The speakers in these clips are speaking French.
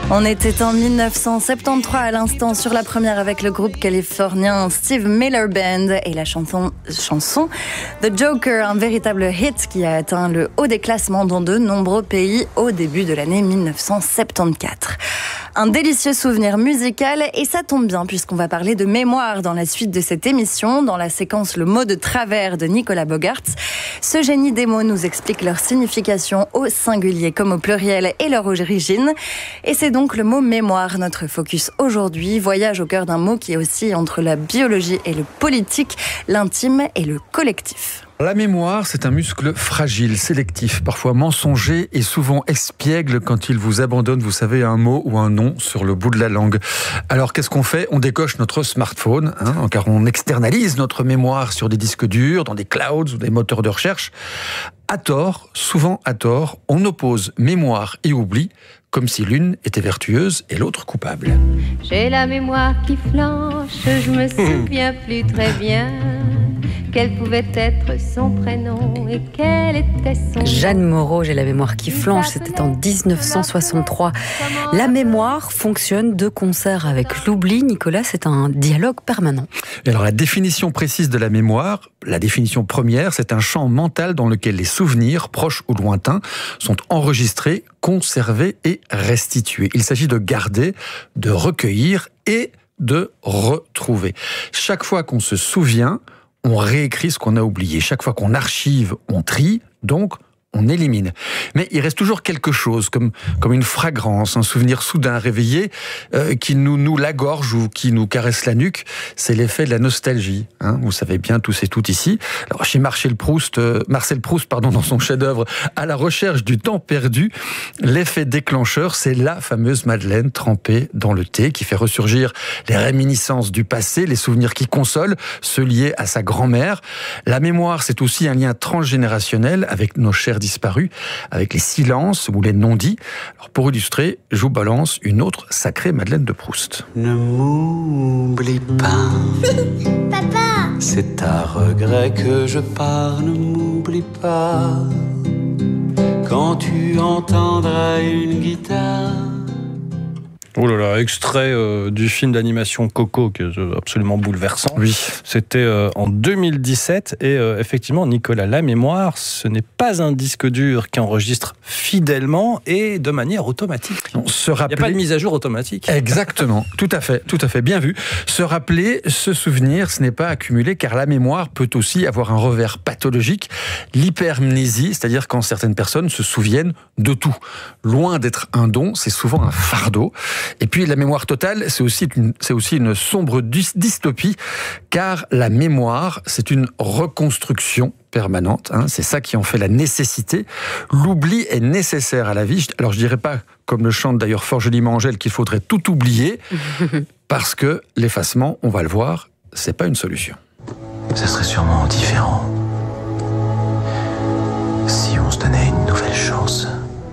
On était en 1973 à l'instant sur la première avec le groupe californien Steve Miller Band et la chanson The Joker, un véritable hit qui a atteint le haut des classements dans de nombreux pays au début de l'année 1974. Un délicieux souvenir musical et ça tombe bien puisqu'on va parler de mémoire dans la suite de cette émission, dans la séquence Le mot de travers de Nicolas Bogarts. Ce génie des mots nous explique leur signification au singulier comme au pluriel et leur origine. Et c'est donc le mot mémoire, notre focus aujourd'hui. Voyage au cœur d'un mot qui est aussi entre la biologie et le politique, l'intime et le collectif. La mémoire, c'est un muscle fragile, sélectif, parfois mensonger et souvent espiègle quand il vous abandonne, vous savez, un mot ou un nom sur le bout de la langue. Alors qu'est-ce qu'on fait ? On décoche notre smartphone, car on externalise notre mémoire sur des disques durs, dans des clouds ou des moteurs de recherche. À tort, souvent à tort, on oppose mémoire et oubli, comme si l'une était vertueuse et l'autre coupable. J'ai la mémoire qui flanche, je me souviens plus très bien. Quel pouvait être son prénom et quel était son nom. Jeanne Moreau, j'ai la mémoire qui flanche, c'était en 1963. La mémoire fonctionne de concert avec l'oubli. Nicolas, c'est un dialogue permanent. Et alors la définition précise de la mémoire, la définition première, c'est un champ mental dans lequel les souvenirs, proches ou lointains, sont enregistrés, conservés et restitués. Il s'agit de garder, de recueillir et de retrouver. Chaque fois qu'on se souvient, on réécrit ce qu'on a oublié. Chaque fois qu'on archive, on trie, donc on élimine. Mais il reste toujours quelque chose, comme une fragrance, un souvenir soudain réveillé qui nous noue la gorge ou qui nous caresse la nuque. C'est l'effet de la nostalgie. Vous savez bien tous et toutes ici. Alors, chez Marcel Proust, dans son chef-d'œuvre À la recherche du temps perdu, l'effet déclencheur, c'est la fameuse madeleine trempée dans le thé qui fait ressurgir les réminiscences du passé, les souvenirs qui consolent, ceux liés à sa grand-mère. La mémoire, c'est aussi un lien transgénérationnel avec nos chers disparus, avec les silences ou les non-dits. Alors pour illustrer, je vous balance une autre sacrée Madeleine de Proust. Ne m'oublie pas. Papa. C'est à regret que je pars, ne m'oublie pas. Quand tu entendras une guitare. Oh là là, extrait du film d'animation Coco, qui est absolument bouleversant. Oui. C'était en 2017 et effectivement, Nicolas, la mémoire, ce n'est pas un disque dur qui enregistre fidèlement et de manière automatique. Il n'y a pas de mise à jour automatique. Exactement, tout à fait, bien vu. Se rappeler, se souvenir, ce n'est pas accumulé, car la mémoire peut aussi avoir un revers pathologique, l'hypermnésie, c'est-à-dire quand certaines personnes se souviennent de tout. Loin d'être un don, c'est souvent un fardeau. Et puis la mémoire totale, c'est aussi une sombre dystopie, car la mémoire, c'est une reconstruction permanente. C'est ça qui en fait la nécessité. L'oubli est nécessaire à la vie. Alors je dirais pas, comme le chante d'ailleurs fort joliment Angèle, qu'il faudrait tout oublier, parce que l'effacement, on va le voir, c'est pas une solution. Ça serait sûrement différent si on se donnait une nouvelle chance.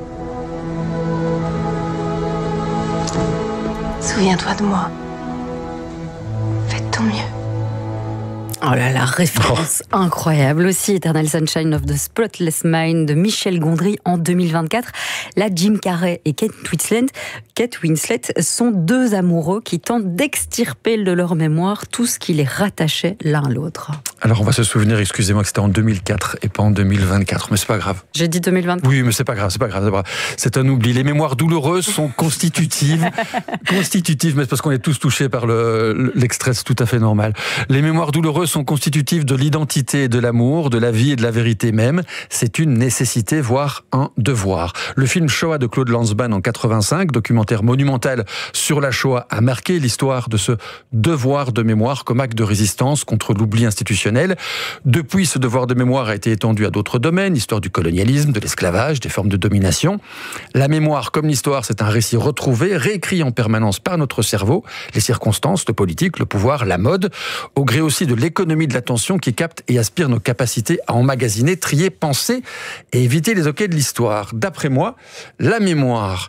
Souviens-toi de moi. Fais de ton mieux. Oh là là, référence incroyable aussi, Eternal Sunshine of the Spotless Mind de Michel Gondry en 2024. Là, Jim Carrey et Kate Winslet sont deux amoureux qui tentent d'extirper de leur mémoire tout ce qui les rattachait l'un à l'autre. Alors on va se souvenir, excusez-moi, que c'était en 2004 et pas en 2024, mais c'est pas grave. J'ai dit 2024. Oui, mais c'est pas grave. C'est un oubli. Les mémoires douloureuses sont constitutives, mais c'est parce qu'on est tous touchés par l'extrait, c'est tout à fait normal. Les mémoires douloureuses sont constitutives de l'identité et de l'amour, de la vie et de la vérité même. C'est une nécessité, voire un devoir. Le film Shoah de Claude Lanzmann en 85, documentaire monumental sur la Shoah, a marqué l'histoire de ce devoir de mémoire comme acte de résistance contre l'oubli institutionnel. Depuis, ce devoir de mémoire a été étendu à d'autres domaines, l'histoire du colonialisme, de l'esclavage, des formes de domination. La mémoire, comme l'histoire, c'est un récit retrouvé, réécrit en permanence par notre cerveau, les circonstances, le politique, le pouvoir, la mode, au gré aussi de l'économie de l'attention qui capte et aspire nos capacités à emmagasiner, trier, penser et éviter les hoquets de l'histoire. D'après moi, la mémoire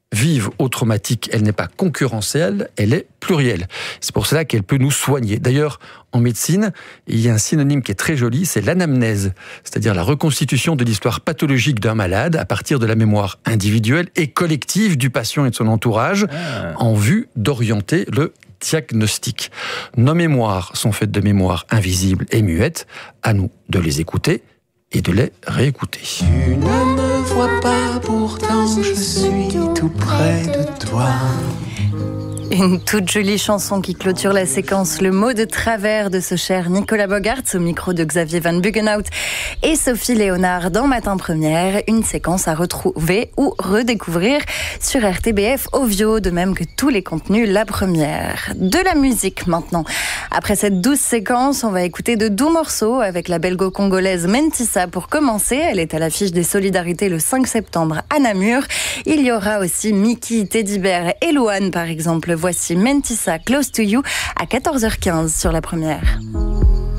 vive ou traumatique, elle n'est pas concurrentielle, elle est plurielle. C'est pour cela qu'elle peut nous soigner. D'ailleurs, en médecine, il y a un synonyme qui est très joli, c'est l'anamnèse, c'est-à-dire la reconstitution de l'histoire pathologique d'un malade à partir de la mémoire individuelle et collective du patient et de son entourage, en vue d'orienter le diagnostic. Nos mémoires sont faites de mémoires invisibles et muettes, à nous de les écouter et de les réécouter. Tu ne me vois pas, pourtant je suis tout près de toi. Une toute jolie chanson qui clôture la séquence Le mot de travers de ce cher Nicolas Bogaerts au micro de Xavier Van Buggenhout et Sophie Léonard dans Matin Première. Une séquence à retrouver ou redécouvrir sur RTBF Ovio, de même que tous les contenus La Première. De la musique maintenant. Après cette douce séquence, on va écouter de doux morceaux avec la belgo-congolaise Mentissa pour commencer. Elle est à l'affiche des Solidarités le 5 septembre à Namur. Il y aura aussi Mickey, Teddy Bear et Louane par exemple. Voici Mentissa, Close to You, à 14h15 sur La Première.